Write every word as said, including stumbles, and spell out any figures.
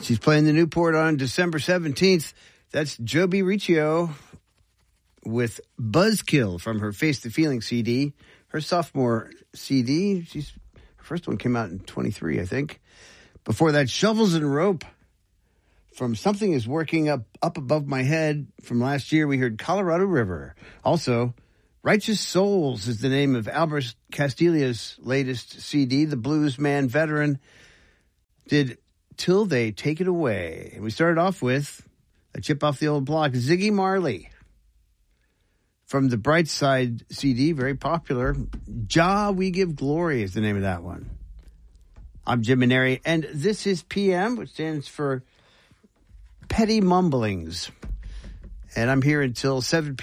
She's playing the Newport on December seventeenth. That's Joby Riccio with Buzzkill from her Face the Feeling C D. Her sophomore C D. She's, her first one came out in twenty-three, I think. Before that, Shovels and Rope from Something Is Working Up, Up Above My Head. From last year, we heard Colorado River. Also, Righteous Souls is the name of Albert Castiglia's latest C D. The blues man veteran did Till They Take It Away. And we started off with a chip off the old block, Ziggy Marley. From the Bright Side C D, very popular. Jah We Give Glory is the name of that one. I'm Jim Maneri, and this is P M, which stands for Petty Mumblings. And I'm here until seven p.m.